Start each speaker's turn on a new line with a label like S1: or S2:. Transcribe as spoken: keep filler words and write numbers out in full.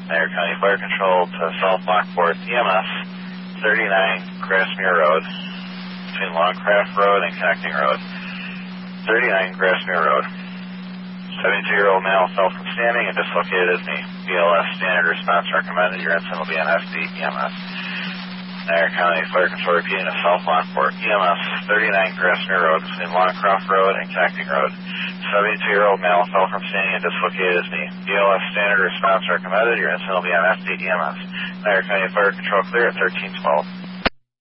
S1: Niagara County Fire Control to South Lockport E M S, thirty-nine Grassmere Road, between Longcraft Road and Connecting Road. thirty-nine Grassmere Road. seventy-two-year-old male fell from standing and dislocated his knee. B L S standard response recommended. Your incident will be on S D E M S. Niagara County Fire Control repeating to South Lockport E M S, thirty-nine Grassmere Road, between Longcroft Road and Connecting Road. seventy-two-year-old male fell from standing and dislocated his knee. B L S standard response recommended. Your incident will be on S D E M S. Niagara County Fire Control clear at thirteen twelve.